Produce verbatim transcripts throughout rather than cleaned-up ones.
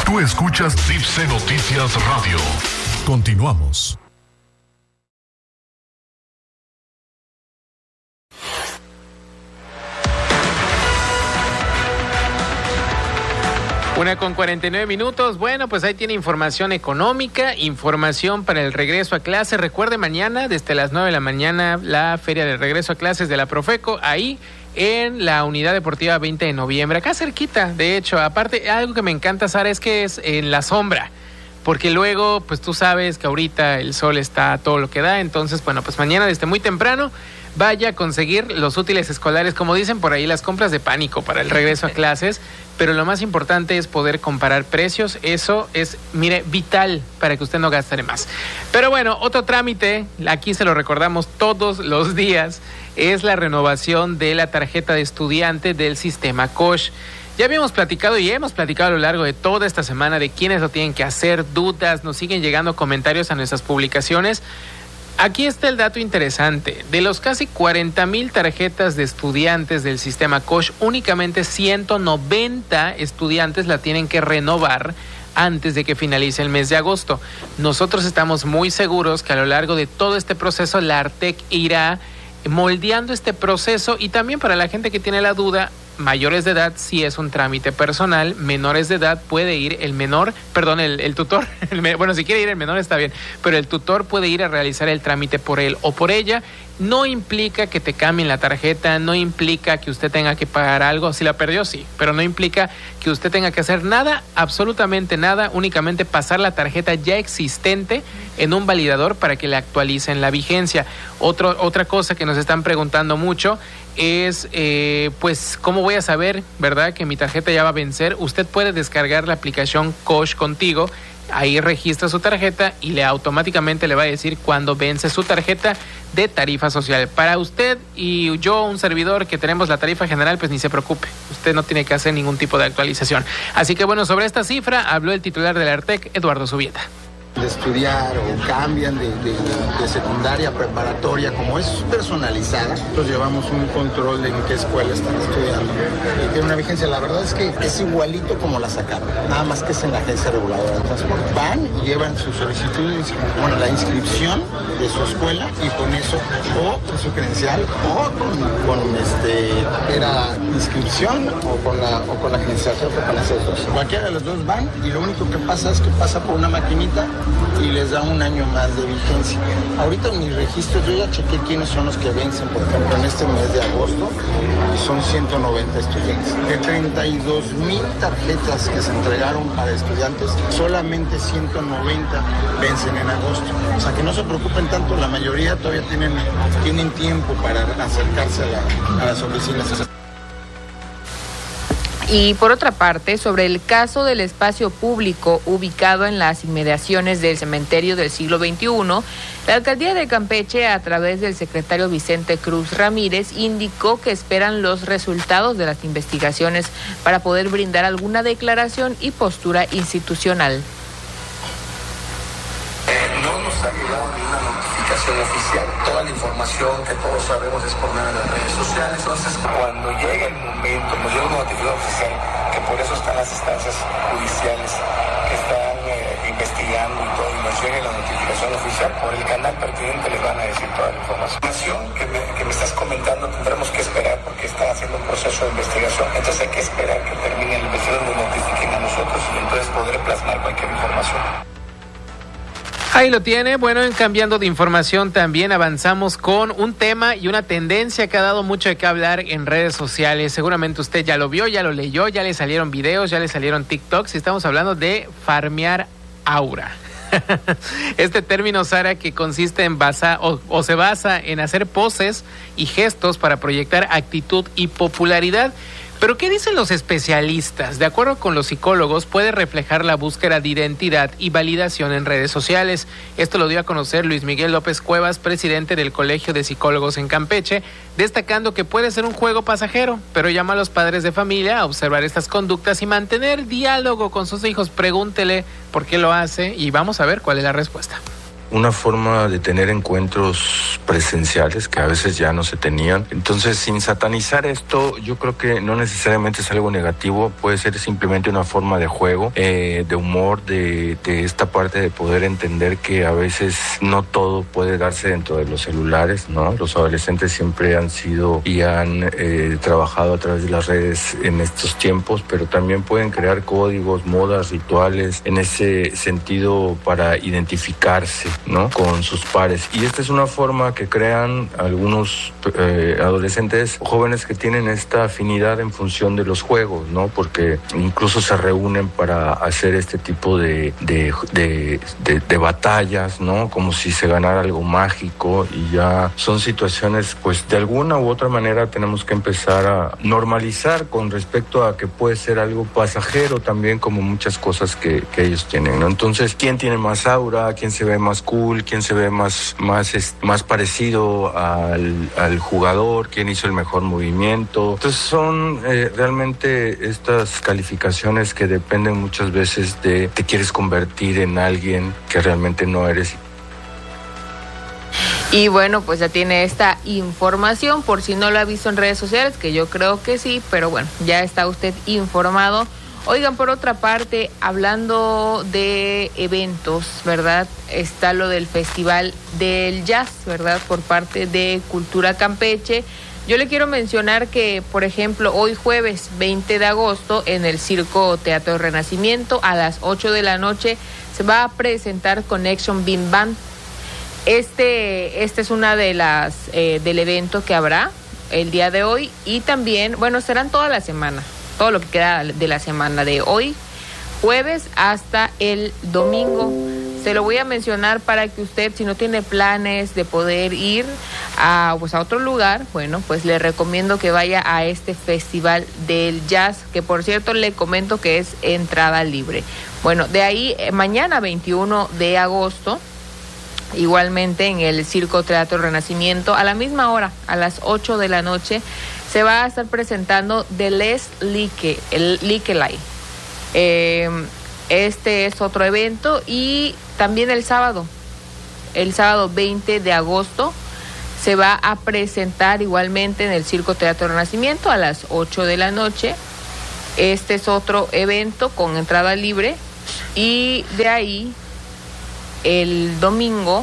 Tú escuchas Tipse Noticias Radio. Continuamos. Una con cuarenta y nueve minutos. Bueno, pues ahí tiene información económica, información para el regreso a clases. Recuerde, mañana desde las nueve de la mañana la feria de regreso a clases de la Profeco, ahí en la Unidad Deportiva veinte de noviembre, acá cerquita. De hecho, aparte, algo que me encanta, Sara, es que es en la sombra, porque luego, pues tú sabes que ahorita el sol está a todo lo que da. Entonces, bueno, pues mañana desde muy temprano vaya a conseguir los útiles escolares, como dicen por ahí, las compras de pánico para el regreso a clases. Pero lo más importante es poder comparar precios. Eso es, mire, vital para que usted no gaste más. Pero bueno, otro trámite, aquí se lo recordamos todos los días, es la renovación de la tarjeta de estudiante del sistema Cosh. Ya habíamos platicado y hemos platicado a lo largo de toda esta semana de quiénes lo tienen que hacer, dudas, nos siguen llegando comentarios a nuestras publicaciones. Aquí está el dato interesante. De los casi cuarenta mil tarjetas de estudiantes del sistema Cosh, únicamente ciento noventa estudiantes la tienen que renovar antes de que finalice el mes de agosto. Nosotros estamos muy seguros que a lo largo de todo este proceso la Artec irá moldeando este proceso, y también para la gente que tiene la duda, mayores de edad sí es un trámite personal, menores de edad puede ir el menor, perdón, el, el tutor, el, bueno, si quiere ir el menor está bien, pero el tutor puede ir a realizar el trámite por él o por ella. No implica que te cambien la tarjeta, no implica que usted tenga que pagar algo. Si la perdió, sí, pero no implica que usted tenga que hacer nada, absolutamente nada, únicamente pasar la tarjeta ya existente en un validador para que le actualicen la vigencia. Otro, otra cosa que nos están preguntando mucho es, eh, pues, ¿cómo voy a saber, verdad, que mi tarjeta ya va a vencer? Usted puede descargar la aplicación Cosh Contigo. Ahí registra su tarjeta y le automáticamente le va a decir cuándo vence su tarjeta de tarifa social. Para usted y yo, un servidor que tenemos la tarifa general, pues ni se preocupe. Usted no tiene que hacer ningún tipo de actualización. Así que bueno, sobre esta cifra habló el titular de la Artec, Eduardo Zubieta. De estudiar o cambian de, de, de secundaria a preparatoria, como es personalizada, nosotros llevamos un control de en qué escuela están estudiando y tiene una vigencia. La verdad es que es igualito como la sacaron, nada más que es en la Agencia Reguladora de Transporte. Van y llevan su solicitud, bueno, la inscripción de su escuela, y con eso, o con su credencial, o con, con este, era inscripción, o con la, o con la credencial, o con esas dos. Cualquiera de los dos van, y lo único que pasa es que pasa por una maquinita y les da un año más de vigencia. Ahorita en mis registros yo ya chequé quiénes son los que vencen, por ejemplo, en este mes de agosto, y son ciento noventa estudiantes. De treinta y dos mil tarjetas que se entregaron para estudiantes, solamente ciento noventa vencen en agosto. O sea, que no se preocupen tanto, la mayoría todavía tienen, tienen tiempo para acercarse a, la, a las oficinas. Y por otra parte, sobre el caso del espacio público ubicado en las inmediaciones del cementerio del siglo veintiuno, la alcaldía de Campeche, a través del secretario Vicente Cruz Ramírez, indicó que esperan los resultados de las investigaciones para poder brindar alguna declaración y postura institucional. Eh, no nos ha llegado ninguna notificación oficial. Toda la información que todos sabemos es por medio de las redes sociales. Entonces, cuando llegue el momento, nos llega una notificación oficial, que por eso están las instancias judiciales que están eh, investigando y todo, y nos llegue la notificación oficial, por el canal pertinente les van a decir toda la información. Que me, que me estás comentando, tendremos que esperar porque están haciendo un proceso de investigación. Entonces hay que esperar que termine la investigación, nos notifiquen a nosotros y entonces podré plasmar cualquier información. Ahí lo tiene. Bueno, en cambiando de información también avanzamos con un tema y una tendencia que ha dado mucho de qué hablar en redes sociales. Seguramente usted ya lo vio, ya lo leyó, ya le salieron videos, ya le salieron TikToks, y estamos hablando de farmear aura. Este término, Sara, que consiste en basar o, o se basa en hacer poses y gestos para proyectar actitud y popularidad. Pero ¿qué dicen los especialistas? De acuerdo con los psicólogos, puede reflejar la búsqueda de identidad y validación en redes sociales. Esto lo dio a conocer Luis Miguel López Cuevas, presidente del Colegio de Psicólogos en Campeche, destacando que puede ser un juego pasajero, pero llama a los padres de familia a observar estas conductas y mantener diálogo con sus hijos. Pregúntele por qué lo hace y vamos a ver cuál es la respuesta. una forma de tener encuentros presenciales que a veces ya no se tenían. Entonces, sin satanizar esto, yo creo que no necesariamente es algo negativo, puede ser simplemente una forma de juego, eh, de humor, de, de esta parte de poder entender que a veces no todo puede darse dentro de los celulares, ¿no? Los adolescentes siempre han sido y han eh, trabajado a través de las redes en estos tiempos, pero también pueden crear códigos, modas, rituales, en ese sentido para identificarse, ¿no? Con sus pares. Y esta es una forma que crean algunos eh, adolescentes jóvenes que tienen esta afinidad en función de los juegos, ¿no? Porque incluso se reúnen para hacer este tipo de, de, de, de, de batallas, ¿no? Como si se ganara algo mágico, y ya son situaciones, pues de alguna u otra manera tenemos que empezar a normalizar con respecto a que puede ser algo pasajero también, como muchas cosas que, que ellos tienen, ¿no? Entonces, ¿quién tiene más aura? ¿Quién se ve más cool? ¿Quién se ve más, más, más parecido al, al jugador? ¿Quién hizo el mejor movimiento? Entonces son eh, realmente estas calificaciones que dependen muchas veces de te quieres convertir en alguien que realmente no eres. Y bueno, pues ya tiene esta información, por si no lo ha visto en redes sociales, que yo creo que sí, pero bueno, ya está usted informado. Oigan, por otra parte, hablando de eventos, ¿verdad? Está lo del Festival del Jazz, ¿verdad? Por parte de Cultura Campeche. Yo le quiero mencionar que, por ejemplo, hoy jueves veinte de agosto, en el Circo Teatro Renacimiento, a las ocho de la noche, se va a presentar Connection Big Band. Este, este es una de las eh, del evento que habrá el día de hoy, y también, bueno, serán toda la semana, todo lo que queda de la semana de hoy, jueves hasta el domingo. Se lo voy a mencionar para que usted, si no tiene planes de poder ir a, pues a otro lugar, bueno, pues le recomiendo que vaya a este Festival del Jazz, que por cierto le comento que es entrada libre. Bueno, de ahí eh, mañana veintiuno de agosto, igualmente en el Circo Teatro Renacimiento, a la misma hora, a las ocho de la noche, se va a estar presentando The Les Like, el Likelay. Eh, este es otro evento, y también el sábado, el sábado veinte de agosto, se va a presentar igualmente en el Circo Teatro Renacimiento a las ocho de la noche. Este es otro evento con entrada libre, y de ahí el domingo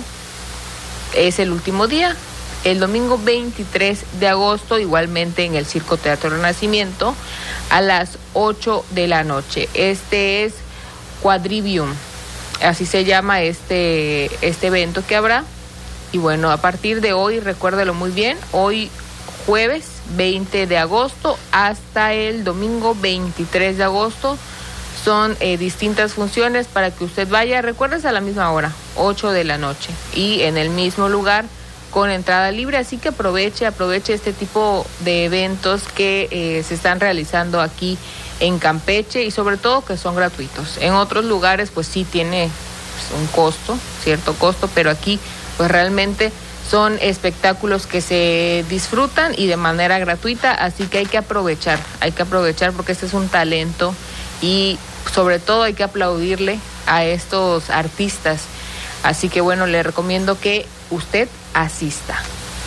es el último día, el domingo veintitrés de agosto, igualmente en el Circo Teatro Renacimiento, a las ocho de la noche. Este es Quadrivium, así se llama este, este evento que habrá. Y bueno, a partir de hoy, recuérdelo muy bien, hoy jueves veinte de agosto hasta el domingo veintitrés de agosto, son eh, distintas funciones para que usted vaya. Recuérdese a la misma hora, ocho de la noche, y en el mismo lugar con entrada libre. Así que aproveche, aproveche este tipo de eventos que eh, se están realizando aquí en Campeche, y sobre todo que son gratuitos. En otros lugares pues sí tiene pues, un costo, cierto costo, pero aquí pues realmente son espectáculos que se disfrutan y de manera gratuita, así que hay que aprovechar, hay que aprovechar porque este es un talento, y sobre todo hay que aplaudirle a estos artistas. Así que bueno, le recomiendo que usted asista.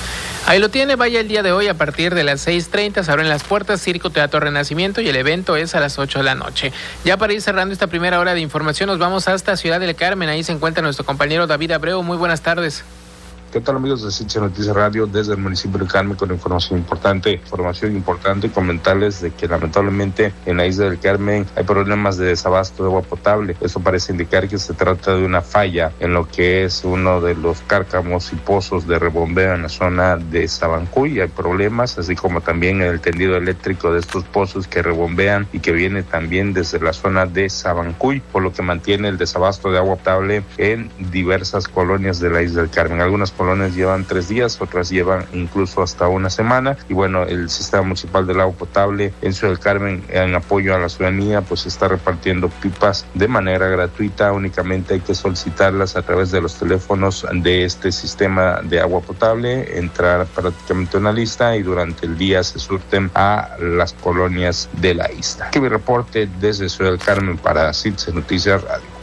Ahí lo tiene, vaya el día de hoy a partir de las seis treinta, se abren las puertas, Circo Teatro Renacimiento, y el evento es a las ocho de la noche. Ya para ir cerrando esta primera hora de información, nos vamos hasta Ciudad del Carmen. Ahí se encuentra nuestro compañero David Abreu. Muy buenas tardes. ¿Qué tal, amigos de Ciencia Noticias Radio? Desde el municipio de Carmen con información importante, información importante, comentarles de que lamentablemente en la isla del Carmen hay problemas de desabasto de agua potable. Eso parece indicar que se trata de una falla en lo que es uno de los cárcamos y pozos de rebombeo en la zona de Sabancuy. Hay problemas, así como también el tendido eléctrico de estos pozos que rebombean y que viene también desde la zona de Sabancuy, por lo que mantiene el desabasto de agua potable en diversas colonias de la isla del Carmen. Algunas colonias llevan tres días, otras llevan incluso hasta una semana, y bueno, el Sistema Municipal del Agua Potable en Ciudad del Carmen, en apoyo a la ciudadanía, pues está repartiendo pipas de manera gratuita. Únicamente hay que solicitarlas a través de los teléfonos de este sistema de agua potable, entrar prácticamente a una lista, y durante el día se surten a las colonias de la isla. Aquí mi reporte desde Ciudad del Carmen para Ciencia Noticias Radio.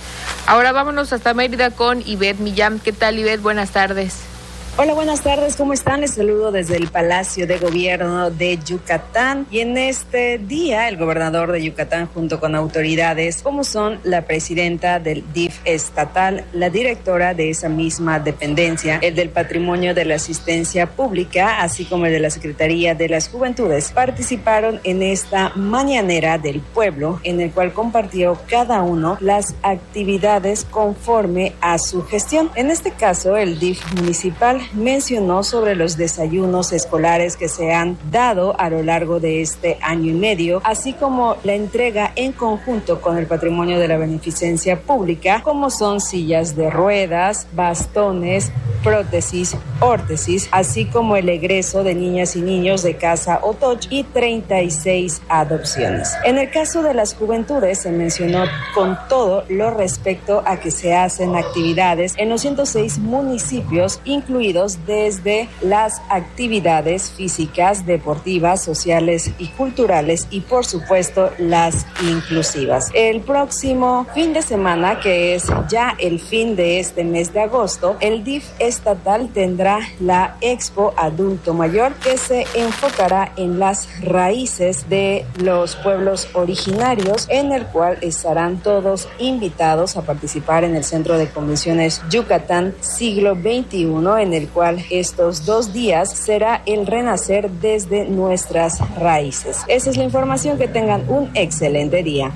Ahora vámonos hasta Mérida con Ivette Millán. ¿Qué tal, Ivette? Buenas tardes. Hola, buenas tardes, ¿cómo están? Les saludo desde el Palacio de Gobierno de Yucatán y en este día el gobernador de Yucatán junto con autoridades como son la presidenta del D I F estatal, la directora de esa misma dependencia, el del Patrimonio de la Asistencia Pública, así como el de la Secretaría de las Juventudes, participaron en esta mañanera del pueblo en el cual compartió cada uno las actividades conforme a su gestión. En este caso, el D I F municipal mencionó sobre los desayunos escolares que se han dado a lo largo de este año y medio, así como la entrega en conjunto con el Patrimonio de la Beneficencia Pública, como son sillas de ruedas, bastones, prótesis, órtesis, así como el egreso de niñas y niños de Casa Otoch y treinta y seis adopciones. En el caso de las juventudes se mencionó con todo lo respecto a que se hacen actividades en los ciento seis municipios, incluidos desde las actividades físicas, deportivas, sociales y culturales y por supuesto las inclusivas. El próximo fin de semana, que es ya el fin de este mes de agosto, el D I F estatal tendrá la Expo Adulto Mayor, que se enfocará en las raíces de los pueblos originarios, en el cual estarán todos invitados a participar en el Centro de Convenciones Yucatán Siglo veintiuno, en el cual estos dos días será el renacer desde nuestras raíces. Esa es la información, que tengan un excelente día.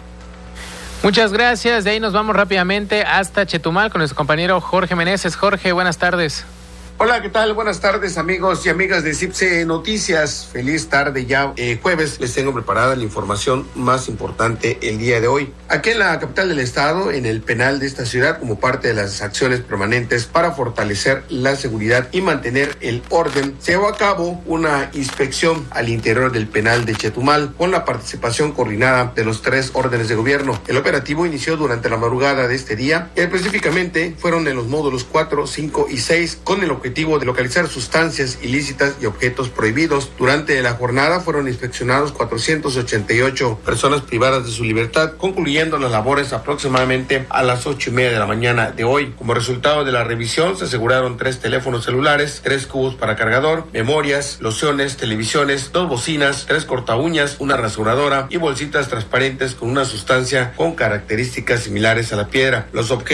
Muchas gracias, de ahí nos vamos rápidamente hasta Chetumal con nuestro compañero Jorge Meneses. Jorge, buenas tardes. Hola, ¿qué tal? Buenas tardes, amigos y amigas de CIPSE Noticias. Feliz tarde ya, eh, jueves. Les tengo preparada la información más importante el día de hoy. Aquí en la capital del estado, en el penal de esta ciudad, como parte de las acciones permanentes para fortalecer la seguridad y mantener el orden, se llevó a cabo una inspección al interior del penal de Chetumal con la participación coordinada de los tres órdenes de gobierno. El operativo inició durante la madrugada de este día, y específicamente fueron en los módulos cuatro, cinco y seis, con el objetivo de localizar sustancias ilícitas y objetos prohibidos. Durante la jornada fueron inspeccionados cuatrocientas ochenta y ocho personas privadas de su libertad, concluyendo las labores aproximadamente a las ocho y media de la mañana de hoy. Como resultado de la revisión, se aseguraron tres teléfonos celulares, tres cubos para cargador, memorias, lociones, televisiones, dos bocinas, tres corta uñas, una rasuradora y bolsitas transparentes con una sustancia con características similares a la piedra. Los objetos